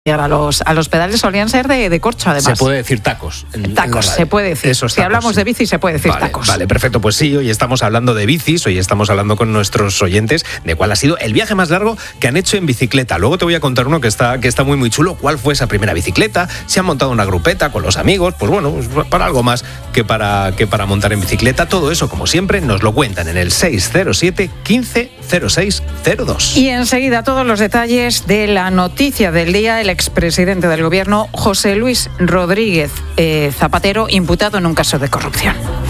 A los pedales solían ser de corcho, además. Se puede decir tacos. Tacos, se puede decir. Esos si tacos, hablamos de bici, se puede decir tacos. Vale, perfecto. Pues sí, hoy estamos hablando de bicis, hoy estamos hablando con nuestros oyentes de cuál ha sido el viaje más largo que han hecho en bicicleta. Luego te voy a contar uno que está muy chulo. ¿Cuál fue esa primera bicicleta? ¿Se han montado una grupeta con los amigos? Pues bueno, para algo más que para montar en bicicleta. Todo eso, como siempre, nos lo cuentan en el 607 15 06 02. Y enseguida todos los detalles de la noticia del día. El expresidente del Gobierno, José Luis Rodríguez Zapatero, imputado en un caso de corrupción.